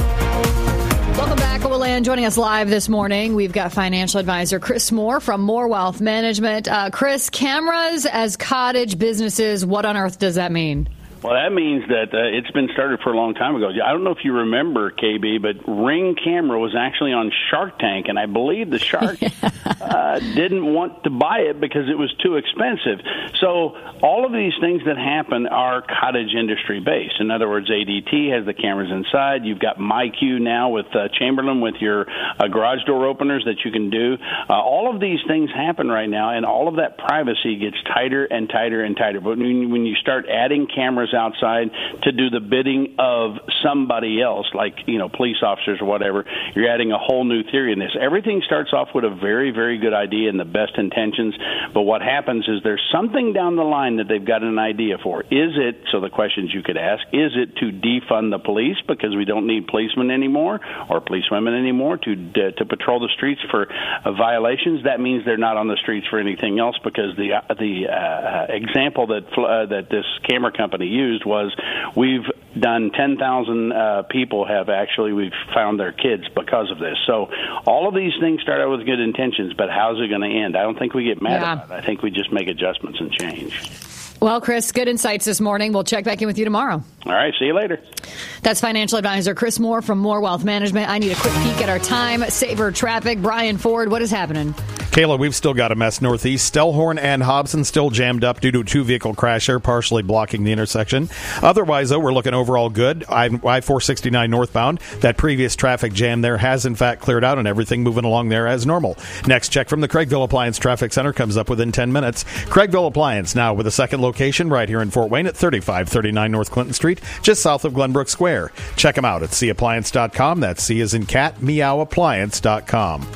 A: Welcome back, Will. Joining us live this morning, we've got financial advisor Chris Moore from Moore Wealth Management. Uh, Chris, cameras as cottage businesses, what on earth does that mean?
J: Well, that means that uh, it's been started for a long time ago. I don't know if you remember, K B, but Ring Camera was actually on Shark Tank, and I believe the shark uh, didn't want to buy it because it was too expensive. So all of these things that happen are cottage industry based. In other words, A D T has the cameras inside. You've got MyQ now with uh, Chamberlain with your uh, garage door openers that you can do. Uh, all of these things happen right now, and all of that privacy gets tighter and tighter and tighter. But when, when you start adding cameras outside to do the bidding of somebody else, like, you know, police officers or whatever, you're adding a whole new theory in this. Everything starts off with a very, very good idea and the best intentions, but what happens is there's something down the line that they've got an idea for. Is it, so the questions you could ask, is it to defund the police because we don't need policemen anymore or policewomen anymore to uh, to patrol the streets for uh, violations? That means they're not on the streets for anything else, because the uh, the uh, example that uh, that this camera company used was, we've done ten thousand uh, people have actually, we've found their kids because of this. So all of these things start out with good intentions, but how's it going to end? I don't think we get mad
A: Yeah.
J: about it. I think we just make adjustments and change.
A: Well, Chris, good insights this morning. We'll check back in with you tomorrow.
J: All right, see you later.
A: That's financial advisor Chris Moore from Moore Wealth Management. I need a quick peek at our time saver traffic. Brian Ford, what is happening?
T: Kayla, we've still got a mess northeast. Stellhorn and Hobson still jammed up due to a two-vehicle crash there, partially blocking the intersection. Otherwise, though, we're looking overall good. I four sixty-nine northbound, that previous traffic jam there has, in fact, cleared out, and everything moving along there as normal. Next check from the Craigville Appliance Traffic Center comes up within ten minutes. Craigville Appliance now with a second location right here in Fort Wayne at thirty-five thirty-nine North Clinton Street, just south of Glenbrook Square. Check them out at c appliance dot com. That's C as in cat, meow appliance dot com.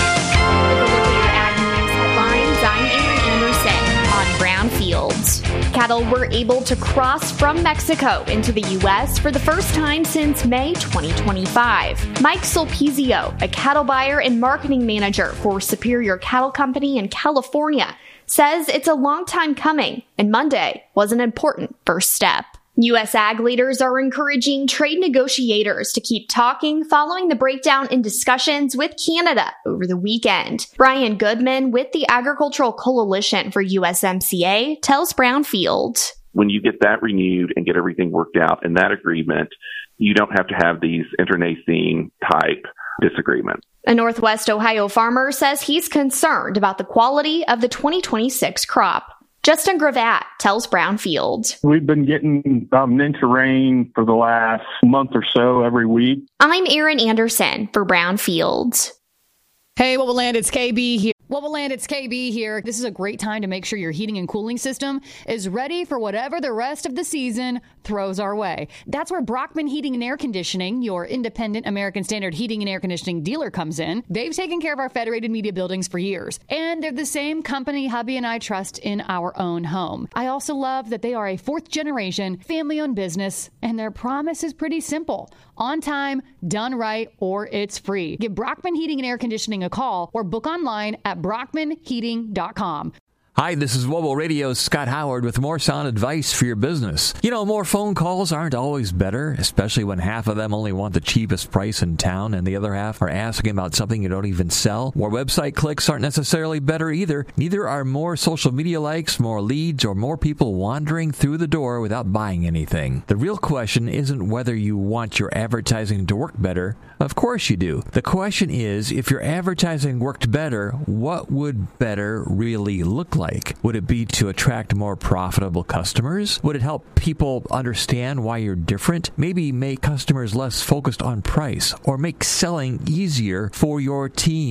K: I'm Erin Anderson on Brown Fields. Cattle were able to cross from Mexico into the U S for the first time since May twenty twenty-five. Mike Sulpizio, a cattle buyer and marketing manager for Superior Cattle Company in California, says it's a long time coming, and Monday was an important first step. U S ag leaders are encouraging trade negotiators to keep talking following the breakdown in discussions with Canada over the weekend. Brian Goodman with the Agricultural Coalition for U S M C A tells Brownfield.
W: When you get that renewed and get everything worked out in that agreement, you don't have to have these internecine type disagreements.
K: A Northwest Ohio farmer says he's concerned about the quality of the twenty twenty-six crop. Justin Gravatt tells Brownfield.
X: We've been getting um, an inch of rain for the last month or so every week.
K: I'm Erin Anderson for Brownfield.
A: Hey, what will land? It's K B here. What will land? It's K B here. This is a great time to make sure your heating and cooling system is ready for whatever the rest of the season throws our way. That's where Brockman Heating and Air Conditioning, your independent American Standard heating and air conditioning dealer, comes in. They've taken care of our Federated Media buildings for years, and they're the same company hubby and I trust in our own home. I also love that they are a fourth-generation, family-owned business, and their promise is pretty simple. On time, done right, or it's free. Give Brockman Heating and Air Conditioning a call or book online at brockman heating dot com.
Y: Hi, this is Wobble Radio's Scott Howard with more sound advice for your business. You know, more phone calls aren't always better, especially when half of them only want the cheapest price in town and the other half are asking about something you don't even sell. More website clicks aren't necessarily better either. Neither are more social media likes, more leads, or more people wandering through the door without buying anything. The real question isn't whether you want your advertising to work better. Of course you do. The question is, if your advertising worked better, what would better really look like? Would it be to attract more profitable customers? Would it help people understand why you're different? Maybe make customers less focused on price or make selling easier for your team.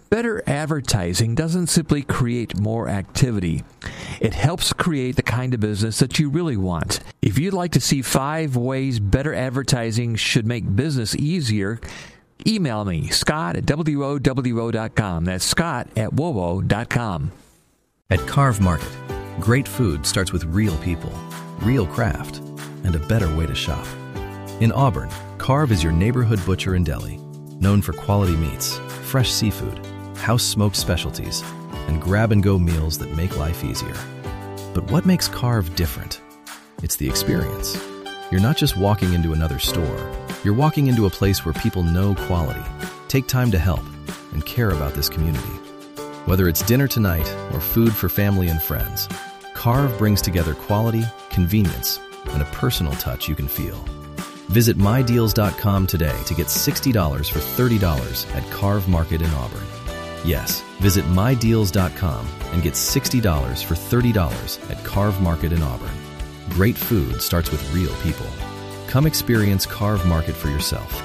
Y: Better advertising doesn't simply create more activity. It helps create the kind of business that you really want. If you'd like to see five ways better advertising should make business easier, email me, Scott at W O W O dot com. That's Scott at W O W O dot com.
G: At Carve Market, great food starts with real people, real craft, and a better way to shop. In Auburn, Carve is your neighborhood butcher and deli, known for quality meats, fresh seafood, house-smoked specialties, and grab-and-go meals that make life easier. But what makes Carve different? It's the experience. You're not just walking into another store. You're walking into a place where people know quality, take time to help, and care about this community. Whether it's dinner tonight or food for family and friends, Carve brings together quality, convenience, and a personal touch you can feel. Visit my deals dot com today to get sixty dollars for thirty dollars at Carve Market in Auburn. Yes, visit my deals dot com and get sixty dollars for thirty dollars at Carve Market in Auburn. Great food starts with real people. Come experience Carve Market for yourself.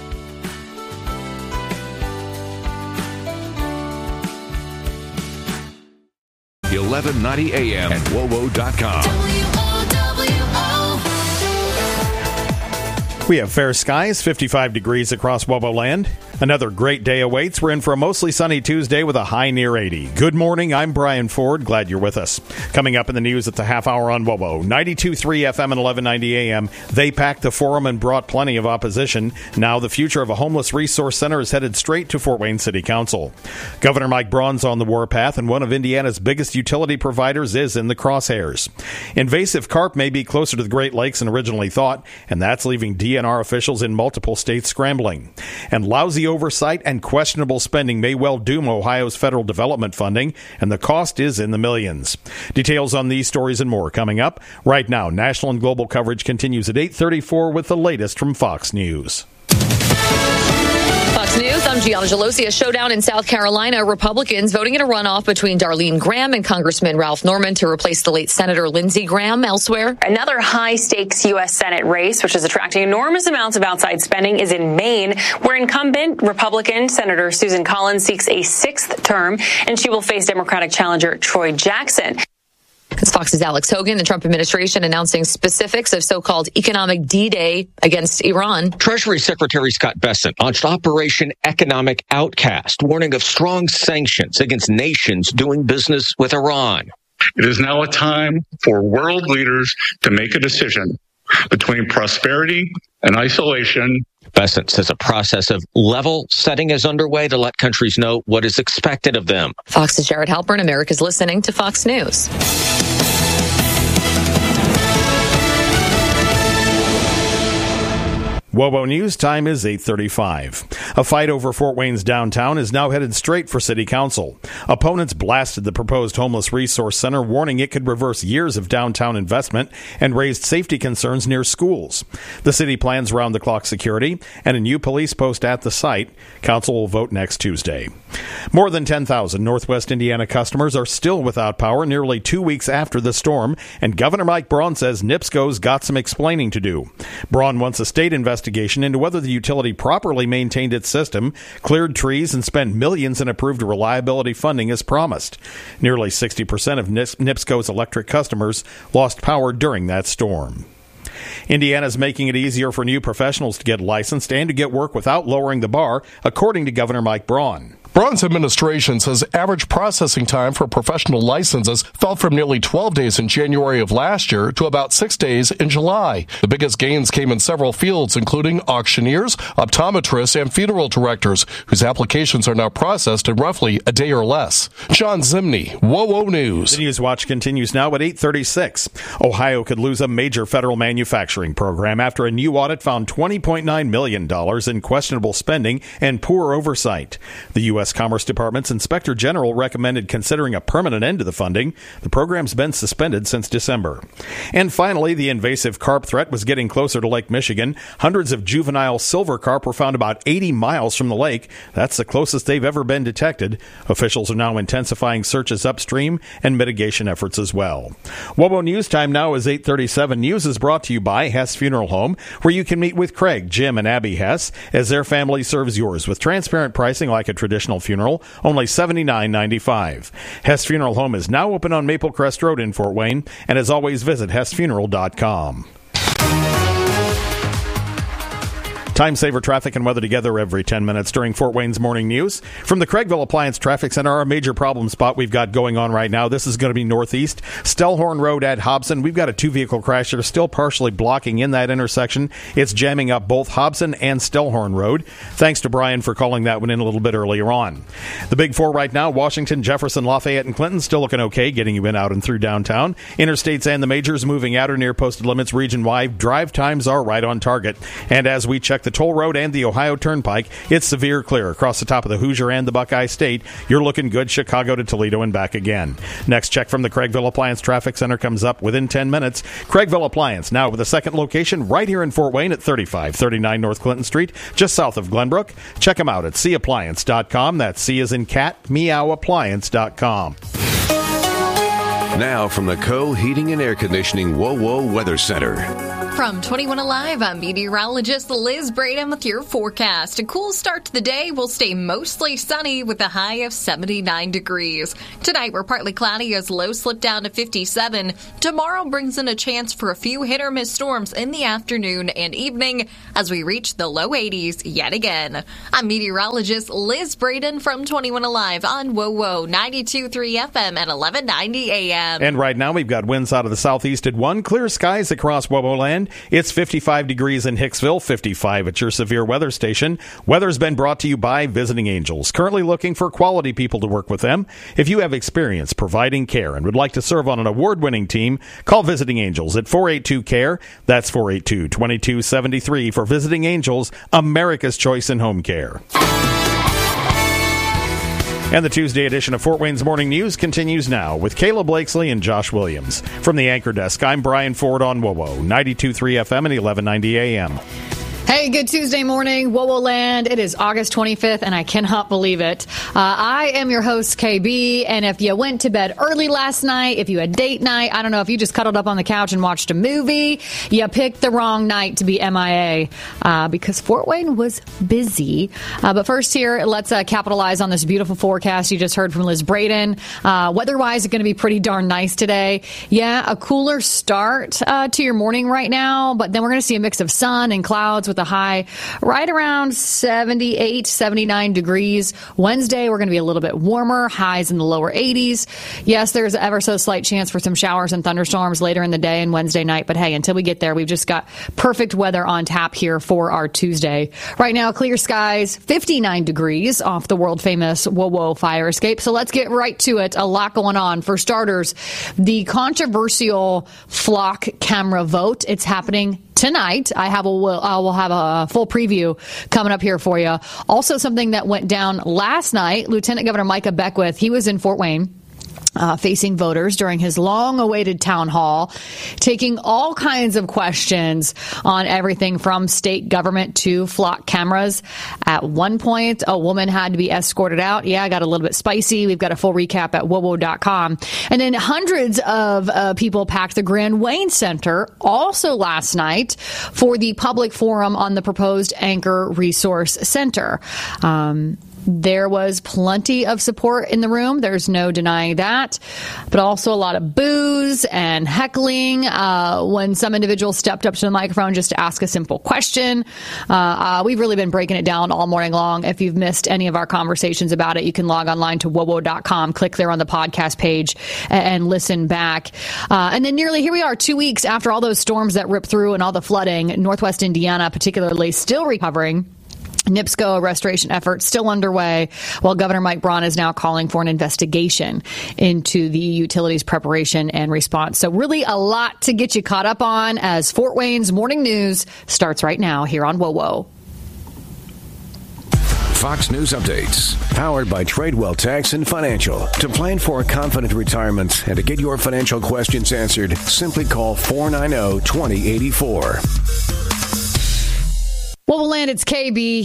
C: eleven ninety A M at W O W O dot com.
T: We have fair skies, fifty-five degrees across W O W O land. Another great day awaits. We're in for a mostly sunny Tuesday with a high near eighty. Good morning. I'm Brian Ford. Glad you're with us. Coming up in the news at the half hour on W O W O. ninety-two point three F M and eleven ninety A M. They packed the forum and brought plenty of opposition. Now the future of a homeless resource center is headed straight to Fort Wayne City Council. Governor Mike Braun's on the warpath, and one of Indiana's biggest utility providers is in the crosshairs. Invasive carp may be closer to the Great Lakes than originally thought, and that's leaving D N R officials in multiple states scrambling. And lousy oversight and questionable spending may well doom Ohio's federal development funding, and the cost is in the millions. Details on these stories and more coming up. Right now, national and global coverage continues at eight thirty-four with the latest from Fox News.
N: Fox News, I'm Gianna Gelosi. A showdown in South Carolina. Republicans voting in a runoff between Darlene Graham and Congressman Ralph Norman to replace the late Senator Lindsey Graham. Elsewhere,
H: another high-stakes U S Senate race, which is attracting enormous amounts of outside spending, is in Maine, where incumbent Republican Senator Susan Collins seeks a sixth term, and she will face Democratic challenger Troy Jackson.
N: It's Fox's Alex Hogan. The Trump administration announcing specifics of so-called economic D-Day against Iran.
O: Treasury Secretary Scott Bessent launched Operation Economic Outcast, warning of strong sanctions against nations doing business with Iran.
I: It is now a time for world leaders to make a decision between prosperity and isolation.
O: Bessent says a process of level setting is underway to let countries know what is expected of them.
N: Fox's Jared Halpern. America's listening to Fox News.
T: W O W O News time is eight thirty-five. A fight over Fort Wayne's downtown is now headed straight for City Council. Opponents blasted the proposed homeless resource center, warning it could reverse years of downtown investment, and raised safety concerns near schools. The city plans round-the-clock security and a new police post at the site. Council will vote next Tuesday. More than ten thousand Northwest Indiana customers are still without power nearly two weeks after the storm, and Governor Mike Braun says NIPSCO's got some explaining to do. Braun wants a state investigation into whether the utility properly maintained its system, cleared trees, and spent millions in approved reliability funding as promised. Nearly sixty percent of NIPSCO's electric customers lost power during that storm. Indiana's making it easier for new professionals to get licensed and to get work without lowering the bar, according to Governor Mike Braun.
U: Braun's administration says average processing time for professional licenses fell from nearly twelve days in January of last year to about six days in July. The biggest gains came in several fields, including auctioneers, optometrists, and funeral directors, whose applications are now processed in roughly a day or less. John Zimney, W O W O News.
T: The News Watch continues now at eight thirty-six. Ohio could lose a major federal manufacturing program after a new audit found twenty point nine million dollars in questionable spending and poor oversight. The U S Commerce Department's Inspector General recommended considering a permanent end to the funding. The program's been suspended since December. And finally, the invasive carp threat was getting closer to Lake Michigan. Hundreds of juvenile silver carp were found about eighty miles from the lake. That's the closest they've ever been detected. Officials are now intensifying searches upstream and mitigation efforts as well. W O W O News time now is eight thirty-seven. News is brought to you by Hess Funeral Home, where you can meet with Craig, Jim, and Abby Hess as their family serves yours with transparent pricing like a traditional traditional funeral, only seventy-nine ninety-five. Hess Funeral Home is now open on Maple Crest Road in Fort Wayne, and as always, visit hess funeral dot com. Time saver traffic and weather together every ten minutes during Fort Wayne's morning news. From the Craigville Appliance Traffic Center, our major problem spot we've got going on right now. This is going to be northeast. Stellhorn Road at Hobson. We've got a two-vehicle crash that are still partially blocking in that intersection. It's jamming up both Hobson and Stellhorn Road. Thanks to Brian for calling that one in a little bit earlier on. The big four right now, Washington, Jefferson, Lafayette, and Clinton, still looking okay, getting you in, out, and through downtown. Interstates and the majors moving at or near posted limits region-wide. Drive times are right on target. And as we check the toll road and the Ohio Turnpike, it's severe clear across the top of the Hoosier and the Buckeye State. You're looking good Chicago to Toledo and back again. Next check from the Craigville Appliance Traffic Center comes up within ten minutes. Craigville Appliance, now with a second location right here in Fort Wayne at thirty-five thirty-nine North Clinton Street, just south of Glenbrook. Check them out at c appliance dot com. That's C as in cat, meow appliance dot com.
C: Now from the Co Heating and Air Conditioning Whoa Whoa Weather Center.
N: From twenty-one Alive, I'm meteorologist Liz Braden with your forecast. A cool start to the day will stay mostly sunny with a high of seventy-nine degrees. Tonight, we're partly cloudy as lows slip down to fifty-seven. Tomorrow brings in a chance for a few hit-or-miss storms in the afternoon and evening as we reach the low eighties yet again. I'm meteorologist Liz Braden from twenty-one Alive on Whoa Whoa ninety-two point three F M at eleven ninety A M.
T: And right now, we've got winds out of the southeast at one, clear skies across Wobo Land. It's fifty-five degrees in Hicksville, fifty-five at your severe weather station. Weather's been brought to you by Visiting Angels, currently looking for quality people to work with them. If you have experience providing care and would like to serve on an award-winning team, call Visiting Angels at four eight two C A R E. That's four eight two, two two seven three for Visiting Angels, America's choice in home care. And the Tuesday edition of Fort Wayne's Morning News continues now with Kayla Blakesley and Josh Williams. From the Anchor Desk, I'm Brian Ford on W O W O, ninety-two point three F M and eleven ninety A M.
A: Hey, good Tuesday morning, W O W O Land. It is August twenty-fifth, and I cannot believe it. Uh, I am your host, K B, and if you went to bed early last night, if you had date night, I don't know, if you just cuddled up on the couch and watched a movie, you picked the wrong night to be M I A uh, because Fort Wayne was busy. Uh, but first here, let's uh, capitalize on this beautiful forecast you just heard from Liz Braden. Uh, weather-wise, it's going to be pretty darn nice today. Yeah, a cooler start uh, to your morning right now, but then we're going to see a mix of sun and clouds with a high right around seventy-eight, seventy-nine degrees. Wednesday, we're going to be a little bit warmer, highs in the lower eighties. Yes, there's ever so slight chance for some showers and thunderstorms later in the day and Wednesday night. But hey, until we get there, we've just got perfect weather on tap here for our Tuesday. Right now, clear skies, fifty-nine degrees off the world famous W O W O fire escape. So let's get right to it. A lot going on. For starters, the controversial flock camera vote. It's happening tonight. I have a I will have a full preview coming up here for you. Also, something that went down last night, Lieutenant Governor Micah Beckwith, he was in Fort Wayne. Uh, facing voters during his long-awaited town hall, taking all kinds of questions on everything from state government to flock cameras. At one point, a woman had to be escorted out. Yeah, I got a little bit spicy. We've got a full recap at W O W O dot com. And then hundreds of uh, people packed the Grand Wayne Center also last night for the public forum on the proposed Anchor Resource Center. Um, There was plenty of support in the room. There's no denying that. But also a lot of boos and heckling uh, when some individuals stepped up to the microphone just to ask a simple question. Uh, uh, we've really been breaking it down all morning long. If you've missed any of our conversations about it, you can log online to W O W O dot com, click there on the podcast page, and, and listen back. Uh, and then nearly, here we are, two weeks after all those storms that ripped through and all the flooding, Northwest Indiana particularly still recovering. NIPSCO restoration efforts still underway, while Governor Mike Braun is now calling for an investigation into the utilities preparation and response. So really a lot to get you caught up on as Fort Wayne's Morning News starts right now here on W O W O.
C: Fox News Updates, powered by Tradewell Tax and Financial. To plan for a confident retirement and to get your financial questions answered, simply call four nine zero, two zero eight four.
A: Well, we'll land. It's K B here.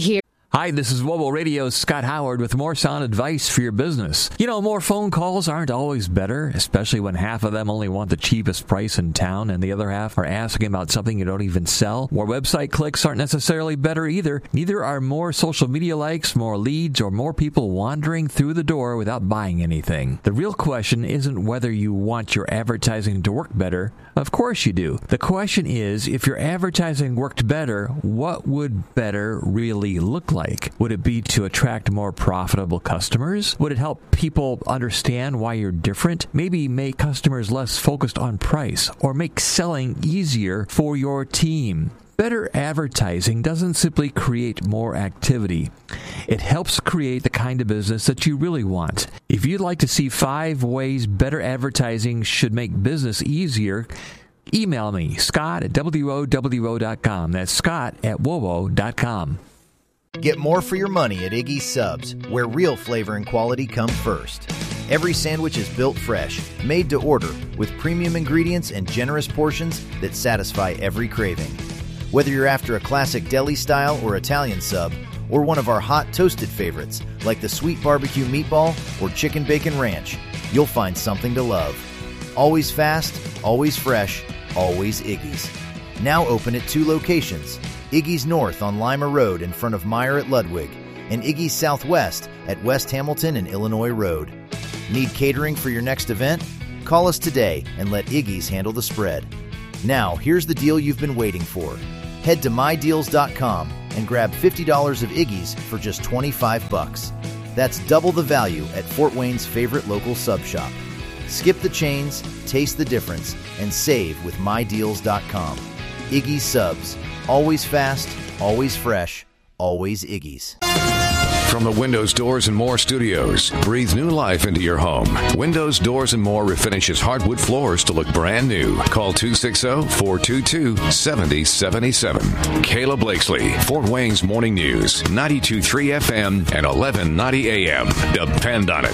Y: Hi, this is Wobble Radio's Scott Howard with more sound advice for your business. You know, more phone calls aren't always better, especially when half of them only want the cheapest price in town and the other half are asking about something you don't even sell. More website clicks aren't necessarily better either. Neither are more social media likes, more leads, or more people wandering through the door without buying anything. The real question isn't whether you want your advertising to work better. Of course you do. The question is, if your advertising worked better, what would better really look like? Like? Would it be to attract more profitable customers? Would it help people understand why you're different? Maybe make customers less focused on price or make selling easier for your team. Better advertising doesn't simply create more activity. It helps create the kind of business that you really want. If you'd like to see five ways better advertising should make business easier, email me, Scott at W O W O dot com. That's Scott at W O W O dot com.
L: Get more for your money at Iggy's Subs, where real flavor and quality come first. Every sandwich is built fresh, made to order, with premium ingredients and generous portions that satisfy every craving. Whether you're after a classic deli style or Italian sub, or one of our hot toasted favorites, like the sweet barbecue meatball or chicken bacon ranch, you'll find something to love. Always fast, always fresh, always Iggy's. Now open at two locations. Iggy's North on Lima Road in front of Meyer at Ludwig, and Iggy's Southwest at West Hamilton and Illinois Road. Need catering for your next event? Call us today and let Iggy's handle the spread. Now, here's the deal you've been waiting for. Head to my deals dot com and grab fifty dollars of Iggy's for just twenty-five bucks. That's double the value at Fort Wayne's favorite local sub shop. Skip the chains, taste the difference, and save with my deals dot com. Iggy's Subs. Always fast, always fresh, always Iggy's.
C: From the Windows, Doors, and More studios, breathe new life into your home. Windows, Doors, and More refinishes hardwood floors to look brand new. Call two six zero, four two two, seven zero seven seven. Kayla Blakesley, Fort Wayne's Morning News, ninety-two point three F M and eleven ninety A M. Depend on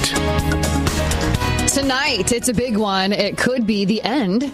C: it.
A: Tonight, it's a big one. It could be the end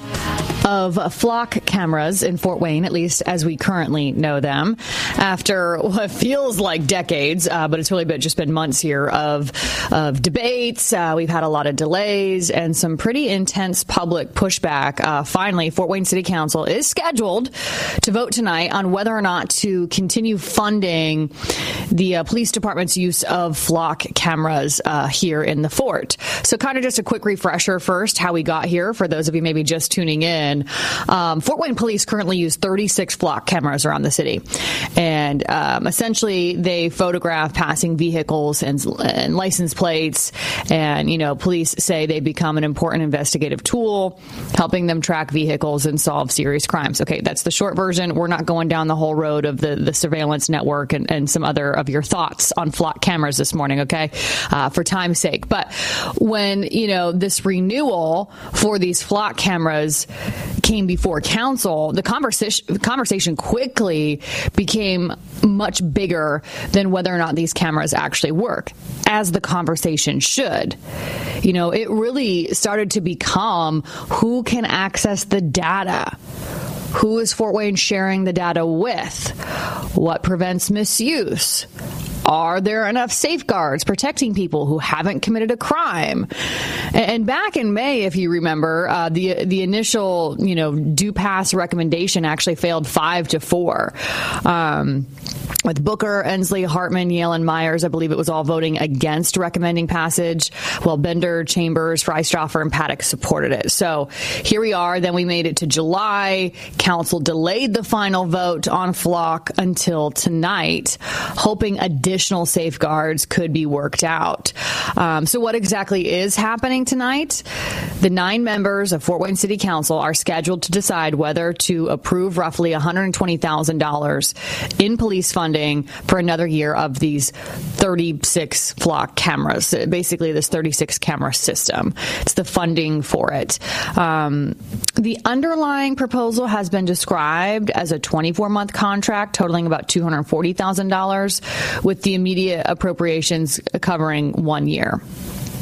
A: of flock cameras in Fort Wayne, at least as we currently know them, after what feels like decades, uh, but it's really been, just been months here of of debates. Uh, we've had a lot of delays and some pretty intense public pushback. Uh, finally, Fort Wayne City Council is scheduled to vote tonight on whether or not to continue funding the uh, police department's use of flock cameras uh, here in the fort. So kind of just a quick refresher first, how we got here, for those of you maybe just tuning in. Um, Fort Wayne Police currently use thirty-six flock cameras around the city. And um, essentially, they photograph passing vehicles and, and license plates. And, you know, police say they become an important investigative tool, helping them track vehicles and solve serious crimes. Okay, that's the short version. We're not going down the whole road of the, the surveillance network and, and some other of your thoughts on flock cameras this morning, okay, uh, for time's sake. But when, you know, this renewal for these flock cameras came before council, the conversation conversation quickly became much bigger than whether or not these cameras actually work, as the conversation should. You know, it really started to become who can access the data. Who is Fort Wayne sharing the data with? What prevents misuse? Are there enough safeguards protecting people who haven't committed a crime? And back in May, if you remember, uh, the the initial, you know, due pass recommendation actually failed five to four. Um, with Booker, Ensley, Hartman, Yale, and Myers, I believe it was all voting against recommending passage, while Bender, Chambers, Freistraffer, and Paddock supported it. So here we are. Then we made it to July. Council delayed the final vote on flock until tonight, hoping additional safeguards could be worked out. Um, so what exactly is happening tonight? The nine members of Fort Wayne City Council are scheduled to decide whether to approve roughly one hundred twenty thousand dollars in police funding for another year of these thirty-six flock cameras, basically this thirty-six camera system. It's the funding for it. Um, the underlying proposal has been described as a twenty-four month contract totaling about two hundred forty thousand dollars, with the immediate appropriations covering one year.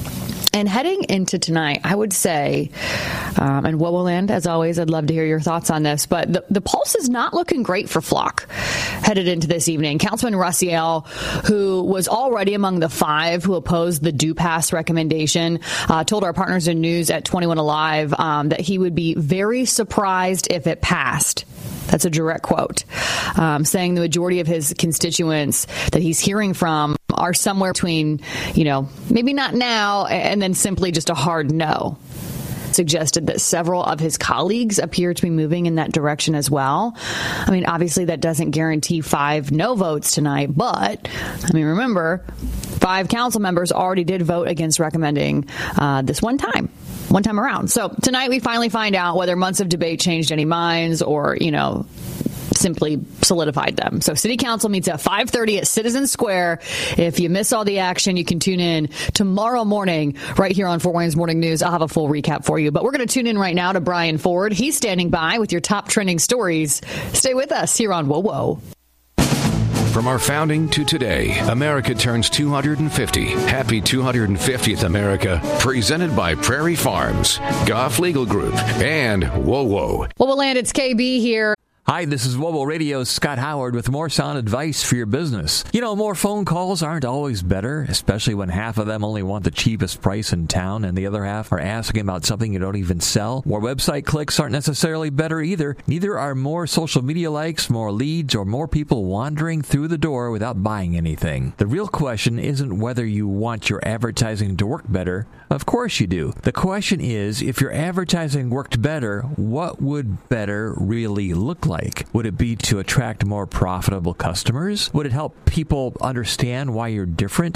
A: And heading into tonight, I would say, um, and Wowoland, as always, I'd love to hear your thoughts on this, but the, the pulse is not looking great for Flock headed into this evening. Councilman Russiel, who was already among the five who opposed the do pass recommendation, uh, told our partners in news at twenty-one Alive um, that he would be very surprised if it passed. That's a direct quote, um, saying the majority of his constituents that he's hearing from are somewhere between, you know, maybe not now and then simply just a hard no. Suggested that several of his colleagues appear to be moving in that direction as well. I mean, obviously that doesn't guarantee five no votes tonight, but I mean, remember, five council members already did vote against recommending uh, this one time. One time around. So tonight we finally find out whether months of debate changed any minds or, you know, simply solidified them. So City Council meets at five thirty at Citizen Square. If you miss all the action, you can tune in tomorrow morning right here on Fort Wayne's Morning News. I'll have a full recap for you. But we're going to tune in right now to Brian Ford. He's standing by with your top trending stories. Stay with us here on Whoa Whoa.
C: From our founding to today, America turns two hundred fifty. Happy two hundred fiftieth, America. Presented by Prairie Farms, Goff Legal Group, and Whoa Whoa.
A: Well, Wowoland, it's K B here.
Y: Hi, this is Wobble Radio's Scott Howard with more sound advice for your business. You know, more phone calls aren't always better, especially when half of them only want the cheapest price in town and the other half are asking about something you don't even sell. More website clicks aren't necessarily better either. Neither are more social media likes, more leads, or more people wandering through the door without buying anything. The real question isn't whether you want your advertising to work better. Of course you do. The question is, if your advertising worked better, what would better really look like? Would it be to attract more profitable customers? Would it help people understand why you're different?